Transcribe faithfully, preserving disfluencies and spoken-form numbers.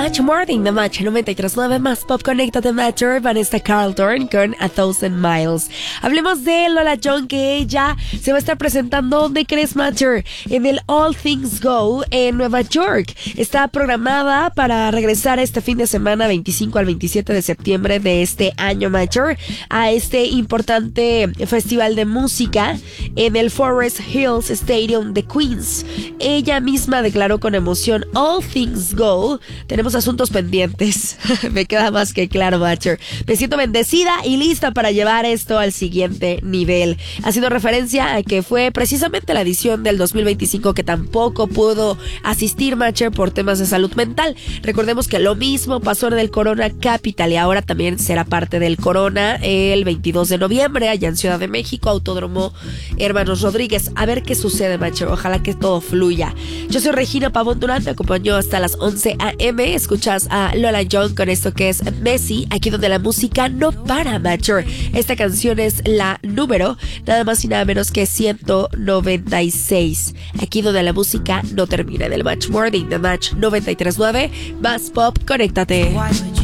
Match Morning de Match noventa y tres punto nueve más Pop Conéctate Matcher, Vanessa Carlton con A Thousand Miles. Hablemos de Lola John, que ella se va a estar presentando, ¿dónde crees, Matcher? En el All Things Go en Nueva York. Está programada para regresar este fin de semana veinticinco al veintisiete de septiembre de este año, Matcher, a este importante festival de música en el Forest Hills Stadium de Queens. Ella misma declaró con emoción: All Things Go, tenemos asuntos pendientes. Me queda más que claro, Matcher. Me siento bendecida y lista para llevar esto al siguiente nivel. Haciendo referencia a que fue precisamente la edición del dos mil veinticinco que tampoco pudo asistir, Matcher, por temas de salud mental. Recordemos que lo mismo pasó en el Corona Capital y ahora también será parte del Corona el veintidós de noviembre allá en Ciudad de México, Autódromo Hermanos Rodríguez. A ver qué sucede, Matcher. Ojalá que todo fluya. Yo soy Regina Pavón Durán, me acompañó hasta las once a eme. Escuchas a Lola John con esto que es Messi, aquí donde la música no para, Matcher. Esta canción es la número, nada más y nada menos que ciento noventa y seis. Aquí donde la música no termina. Del Match Morning de Match noventa y tres punto nueve más Pop Conéctate.